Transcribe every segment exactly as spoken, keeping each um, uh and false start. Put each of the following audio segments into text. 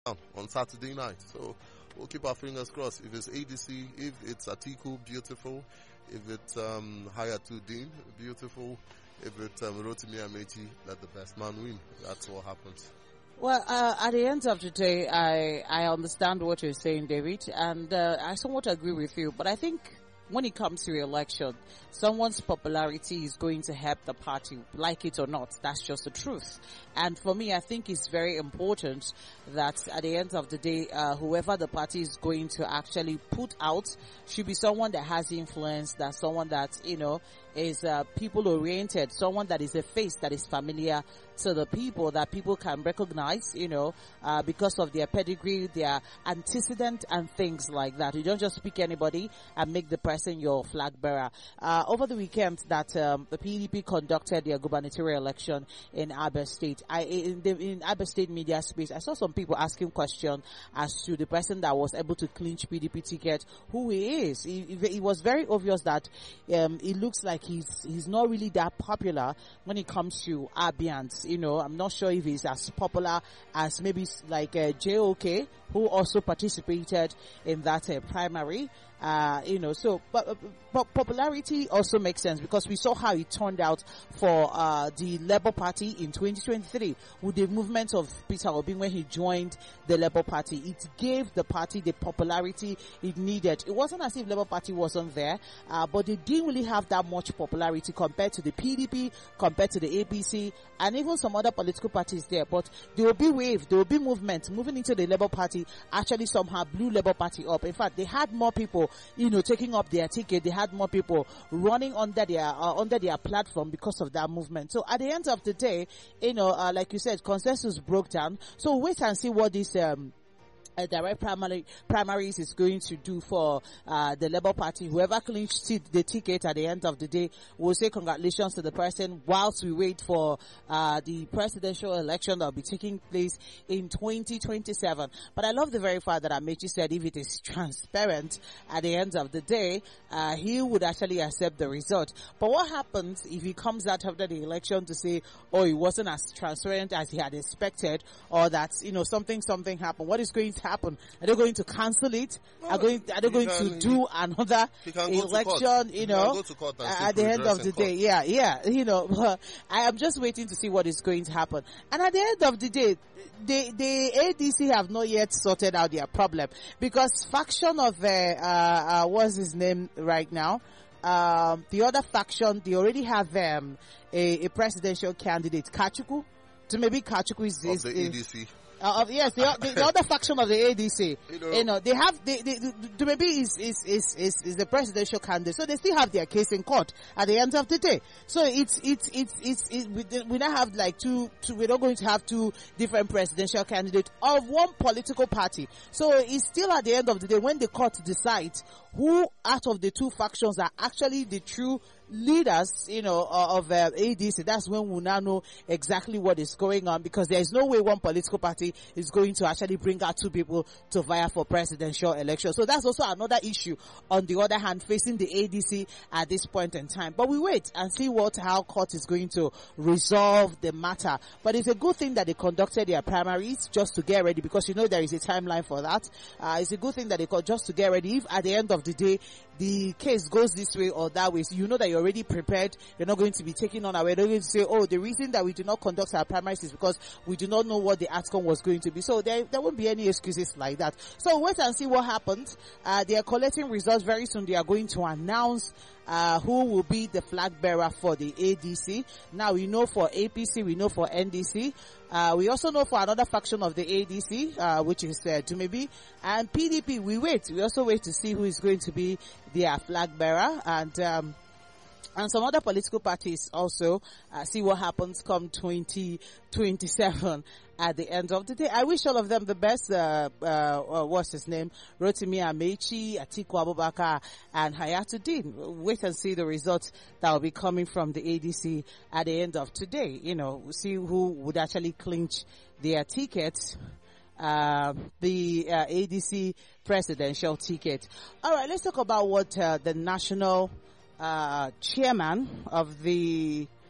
on Saturday night. So we'll keep our fingers crossed. If it's A D C, if it's Atiku, beautiful. If it's um, Hayatuddin, beautiful. If it's um, Rotimi Amechi, let the best man win. That's what happens. Well, uh, at the end of the day, I I understand what you're saying, David, and uh, I somewhat agree with you. But I think when it comes to election, someone's popularity is going to help the party, like it or not. That's just the truth. And for me, I think it's very important that at the end of the day, uh, whoever the party is going to actually put out should be someone that has influence, that someone that, you know, is uh, people oriented, someone that is a face that is familiar to the people, that people can recognize, you know, uh, because of their pedigree, their antecedent and things like that. You don't just pick anybody and make the person your flag bearer. Uh, over the weekend that um, the P D P conducted their gubernatorial election in Abia State, I in the in Abia State media space, I saw some people asking questions as to the person that was able to clinch P D P ticket, who he is. It, it was very obvious that um, it looks like he's he's not really that popular when it comes to Abians. You know, I'm not sure if he's as popular as maybe like uh, J O K, who also participated in that uh, primary. Uh, you know, so but, but popularity also makes sense because we saw how it turned out for uh, the Labour Party in twenty twenty-three with the movement of Peter Obi when he joined the Labour Party. It gave the party the popularity it needed. It wasn't as if Labour Party wasn't there, uh, but they didn't really have that much popularity compared to the P D P, compared to the A P C, and even some other political parties there. But there will be wave, there will be movement moving into the Labour Party. Actually, somehow blew Labour Party up. In fact, they had more people, you know, taking up their ticket. They had more people running under their uh, under their platform because of that movement. So at the end of the day, you know, uh, like you said, consensus broke down. So wait and see what this um a direct primary primaries is going to do for uh, the Labour Party. Whoever clinched the ticket at the end of the day will say congratulations to the person whilst we wait for uh, the presidential election that will be taking place in twenty twenty-seven. But I love the very fact that Amechi said if it is transparent at the end of the day, uh, he would actually accept the result. But what happens if he comes out after the election to say, oh, it wasn't as transparent as he had expected, or that, you know, something, something happened? What is going to happen? Are they going to cancel it? Are going? Are they going can, to do another election? You know, at the end of the day, yeah, yeah. You know, I am just waiting to see what is going to happen. And at the end of the day, the the A D C have not yet sorted out their problem because faction of uh, uh, uh what's his name right now? Um, the other faction, they already have um, a, a presidential candidate, Kachuku. So maybe Kachuku is, is, of the is A D C. Uh, yes, the, the, the other faction of the A D C, you know, you know they have, they, they, they, maybe is, is, is, is, is the presidential candidate, so they still have their case in court at the end of the day. So it's, it's, it's, it's, it's we, we don't have like two, two, we're not going to have two different presidential candidates of one political party. So it's still at the end of the day when the court decides who out of the two factions are actually the true leaders, you know, of uh, A D C. That's when we now know exactly what is going on, because there is no way one political party is going to actually bring out two people to vie for presidential election. So that's also another issue on the other hand facing the A D C at this point in time. But we wait and see what how court is going to resolve the matter. But it's a good thing that they conducted their primaries just to get ready, because you know there is a timeline for that. Uh, it's a good thing that they got just to get ready. If at the end of the day the case goes this way or that way, so you know that you're already prepared. You're not going to be taken on away. You're not going to say, oh, the reason that we do not conduct our primaries is because we do not know what the outcome was going to be. So there, there won't be any excuses like that. So wait and see what happens. Uh, they are collecting results very soon. They are going to announce uh, who will be the flag bearer for the A D C. Now we know for A P C, we know for N D C. Uh, we also know for another faction of the A D C, uh, which is uh, Dumebi, and P D P. We wait. We also wait to see who is going to be their flag bearer, and um, and some other political parties also. Uh, see what happens come twenty twenty-seven. At the end of the day, I wish all of them the best. Uh, uh, what's his name? Rotimi Amechi, Atiku Abubakar, and Hayatuddin. Wait and see the results that will be coming from the A D C at the end of today. You know, we'll see who would actually clinch their tickets. Uh, the uh, A D C presidential ticket. All right, let's talk about what uh, the national uh, chairman of the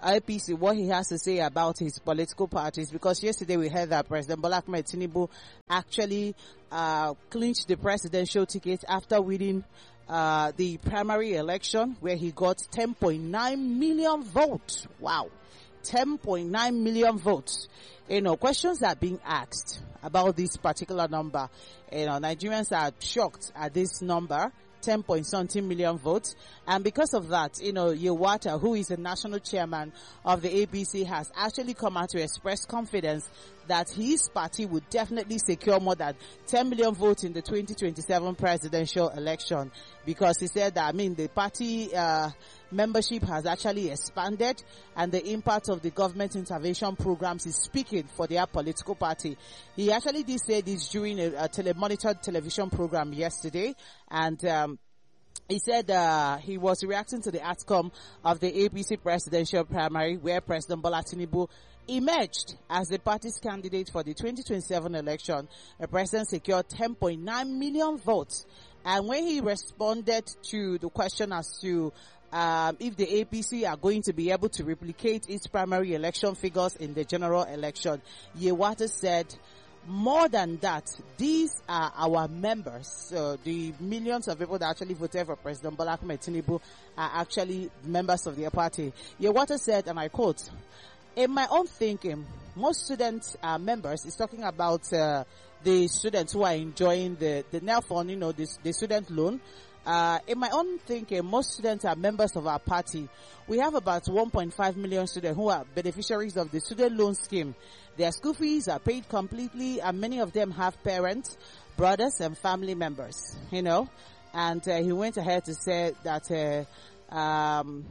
A P C, what he has to say about his political parties, because yesterday we heard that President Bola Ahmed Tinubu actually uh, clinched the presidential ticket after winning uh, the primary election, where he got ten point nine million votes. Wow. ten point nine million votes. You know, questions are being asked about this particular number. You know, Nigerians are shocked at this number, ten point something million votes. And because of that, you know, Yewata, who is the national chairman of the A P C, has actually come out to express confidence that his party would definitely secure more than ten million votes in the twenty twenty-seven presidential election, because he said that, I mean, the party uh, membership has actually expanded, and the impact of the government intervention programs is speaking for their political party. He actually did say this during a, a telemonitored television program yesterday, and um, he said uh, he was reacting to the outcome of the A P C presidential primary, where President Bola Tinubu emerged as the party's candidate for the twenty twenty-seven election. The president secured ten point nine million votes. And when he responded to the question as to um, if the A P C are going to be able to replicate its primary election figures in the general election, Yewata said, more than that, these are our members. So the millions of people that actually voted for President Bola Ahmed Tinubu are actually members of their party. Yewata said, and I quote, "In my own thinking, most students are members." It's talking about uh, the students who are enjoying the, the N E L fund, you know, this, the student loan. Uh, in my own thinking, most students are members of our party. We have about one point five million students who are beneficiaries of the student loan scheme. Their school fees are paid completely, and many of them have parents, brothers, and family members, you know. And uh, he went ahead to say that uh, um,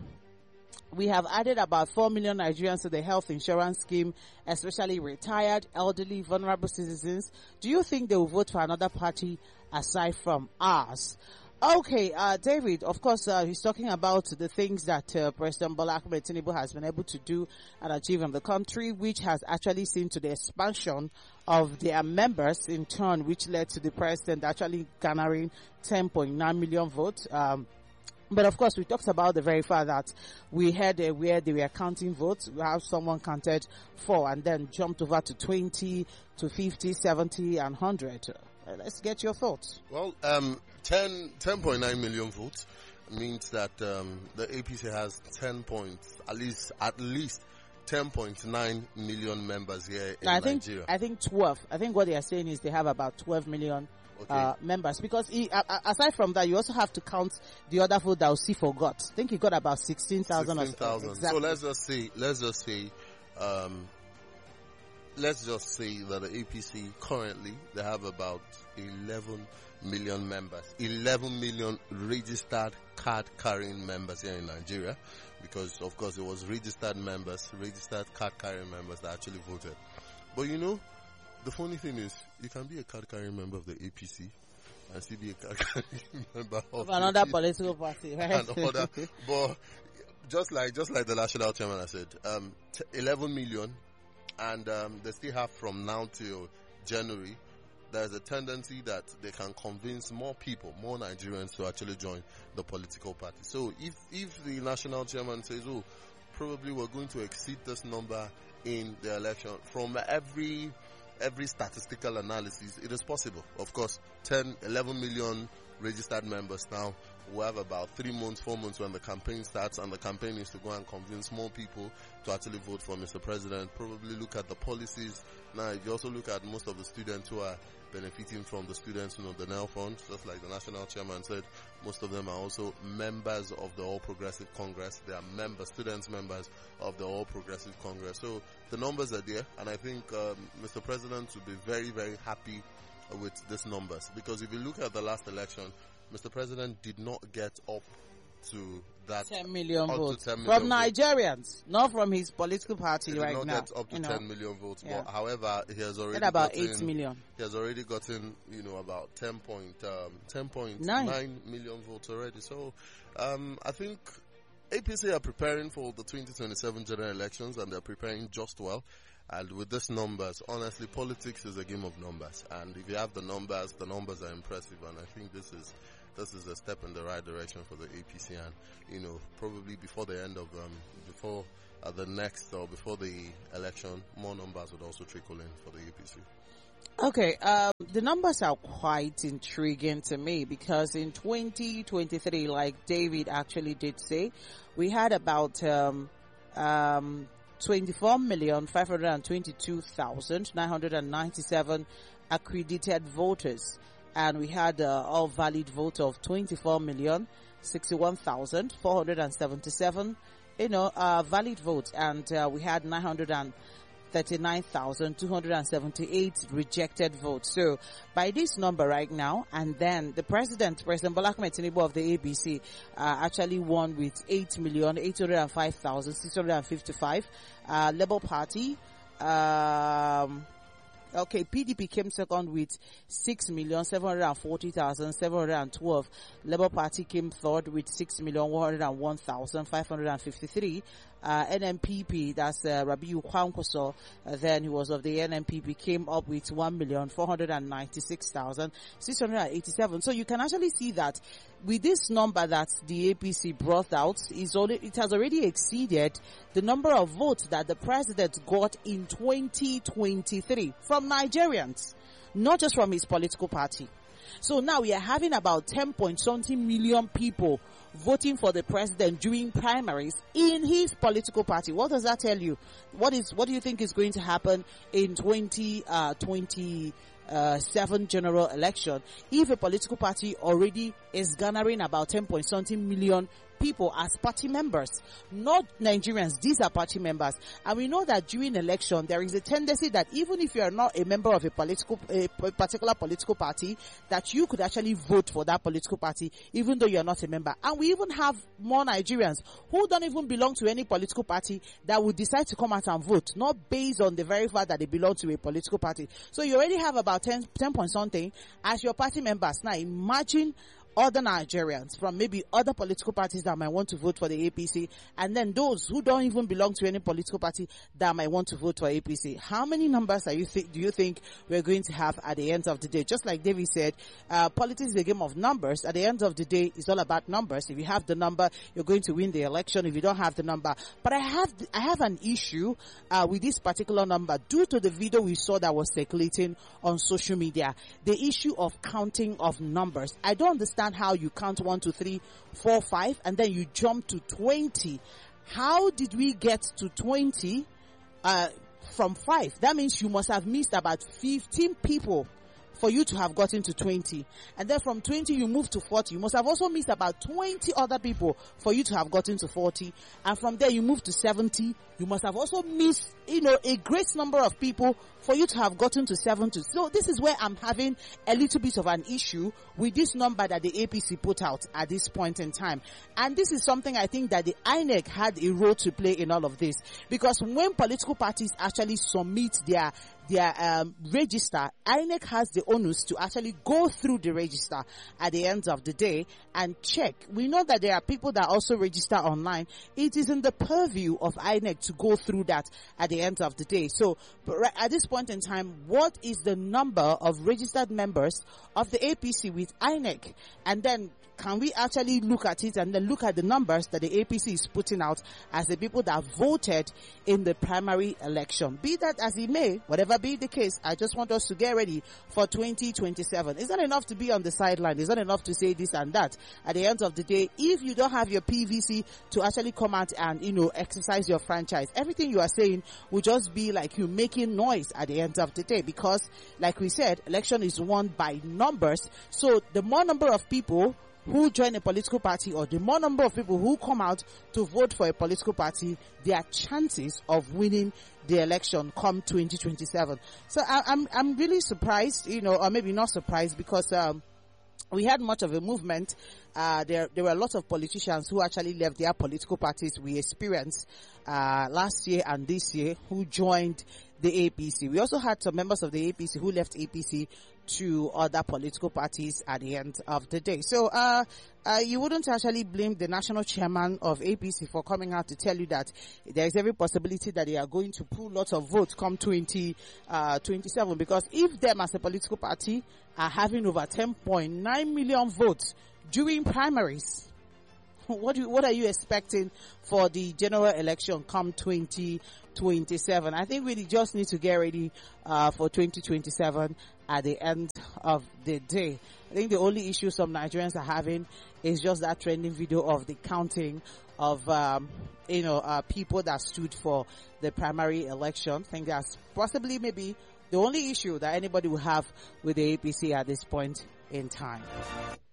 we have added about four million Nigerians to the health insurance scheme, especially retired, elderly, vulnerable citizens. Do you think they will vote for another party aside from ours? Okay, uh, David, of course, uh, he's talking about the things that uh, President Bola Ahmed Tinubu has been able to do and achieve in the country, which has actually seen to the expansion of their members in turn, which led to the president actually garnering ten point nine million votes. Um, But of course, we talked about the very fact that we had uh, where they were counting votes. We have someone counted four and then jumped over to twenty, to fifty, seventy, and one hundred. Uh, let's get your thoughts. Well, um, ten, ten point nine million votes means that um, the A P C has ten points, at least, at least ten point nine million members here in I think, Nigeria. I think twelve. I think what they are saying is they have about twelve million Okay. Uh, members, because he, uh, aside from that, you also have to count the other vote that Osi forgot. I think he got about sixteen thousand. sixteen thousand. Exactly. So let's just say, let's just say, um, let's just say that the A P C currently they have about eleven million members, eleven million registered card-carrying members here in Nigeria, because of course it was registered members, registered card-carrying members that actually voted. But you know, the funny thing is, you can be a card-carrying member of the A P C and still be a card-carrying member of, of another political party, right? And other, but just like just like the national chairman I said, um, t- eleven million, and um, they still have from now till January. There's a tendency that they can convince more people, more Nigerians, to actually join the political party. So if if the national chairman says, "Oh, probably we're going to exceed this number in the election," from every every statistical analysis, it is possible. Of course, ten, eleven million registered members now. We have about three months, four months when the campaign starts, and the campaign is to go and convince more people to actually vote for Mister President. Probably look at the policies. Now, if you also look at most of the students who are benefiting from the students, you know, the N E L Fund, just like the national chairman said, most of them are also members of the All Progressive Congress. They are members, students members of the All Progressive Congress. So the numbers are there, and I think um, Mister President will be very, very happy with these numbers, because if you look at the last election, Mister President did not get up to that ten million votes ten million from votes. Nigerians, not from his political party he right did not now. Get up to you know. ten million votes, Yeah. but however, he has already At about gotten, eight million. He has already gotten, you know, about ten point um, ten point nine. nine million votes already. So, um, I think A P C are preparing for the twenty twenty-seven general elections, and they're preparing just well. And with these numbers, honestly, politics is a game of numbers. And if you have the numbers, the numbers are impressive. And I think this is this is a step in the right direction for the A P C. And, you know, probably before the end of, um, before at the next or before the election, more numbers would also trickle in for the A P C. Okay, um, the numbers are quite intriguing to me because in twenty twenty-three, like David actually did say, we had about um, um, twenty-four million five hundred twenty-two thousand nine hundred ninety-seven accredited voters, and we had uh, all valid vote of twenty-four million sixty-one thousand four hundred seventy-seven, you know, uh, valid votes, and uh, we had nine hundred thirty-nine thousand two hundred seventy-eight rejected votes. So by this number right now, and then the president, President Bola Ahmed Tinubu of the A B C, uh, actually won with eight million eight hundred five thousand six hundred fifty-five. Uh, Labour Party, um, okay, P D P came second with six million seven hundred forty thousand seven hundred twelve. Labour Party came third with six million one hundred one thousand five hundred fifty-three. Uh, N M P P, that's uh, Rabiu Kwankwaso, uh, then he was of the N M P P, came up with one million four hundred ninety-six thousand six hundred eighty-seven. So you can actually see that with this number that the A P C brought out, is only, it has already exceeded the number of votes that the president got in twenty twenty-three from Nigerians, not just from his political party. So now we are having about ten point something million people voting for the president during primaries in his political party. What does that tell you? What is, what do you think is going to happen in twenty twenty-seven general election if a political party already is garnering about ten point something million people as party members? Not Nigerians, these are party members. And we know that during election there is a tendency that even if you are not a member of a political a particular political party, that you could actually vote for that political party even though you are not a member. And we even have more Nigerians who don't even belong to any political party that would decide to come out and vote, not based on the very fact that they belong to a political party. So you already have about ten, ten point something as your party members. Now imagine other Nigerians from maybe other political parties that might want to vote for the A P C, and then those who don't even belong to any political party that might want to vote for A P C. How many numbers are you th- do you think we're going to have at the end of the day? Just like David said, uh, politics is a game of numbers. At the end of the day, it's all about numbers. If you have the number, you're going to win the election. If you don't have the number, but I have I have an issue uh, with this particular number due to the video we saw that was circulating on social media. The issue of counting of numbers. I don't understand how you count one, two, three, four, five, and then you jump to twenty. How did we get to twenty uh, from five? That means you must have missed about fifteen people for you to have gotten to twenty. And then from twenty you move to forty. You must have also missed about twenty other people for you to have gotten to forty. And from there you move to seventy. You must have also missed, you know, a great number of people for you to have gotten to seventy. So this is where I'm having a little bit of an issue with this number that the A P C put out at this point in time. And this is something I think that the I N E C had a role to play in all of this. Because when political parties actually submit their their um, register, I N E C has the onus to actually go through the register at the end of the day and check. We know that there are people that also register online. It is in the purview of I N E C to go through that at the end of the day. So but right at this point in time, what is the number of registered members of the A P C with I N E C? And then can we actually look at it and then look at the numbers that the A P C is putting out as the people that voted in the primary election? Be that as it may, whatever be the case, I just want us to get ready for twenty twenty-seven. It's not enough to be on the sideline. It's not enough to say this and that. At the end of the day, if you don't have your P V C to actually come out and, you know, exercise your franchise, everything you are saying will just be like you making noise at the end of the day, because like we said, election is won by numbers. So the more number of people who join a political party, or the more number of people who come out to vote for a political party, their chances of winning the election come twenty twenty-seven. So I, I'm I'm really surprised, you know, or maybe not surprised, because um, we had much of a movement. Uh, there there were a lot of politicians who actually left their political parties. We experienced uh, last year and this year who joined the A P C. We also had some members of the A P C who left A P C to other political parties at the end of the day. So uh, uh, you wouldn't actually blame the national chairman of A P C for coming out to tell you that there is every possibility that they are going to pull lots of votes come twenty twenty-seven, because if them as a political party are having over ten point nine million votes during primaries, what do, what are you expecting for the general election come twenty twenty-seven? I think we just need to get ready uh, for twenty twenty-seven at the end of the day. I think the only issue some Nigerians are having is just that trending video of the counting of um, you know uh, people that stood for the primary election. I think that's possibly maybe the only issue that anybody will have with the A P C at this point in time.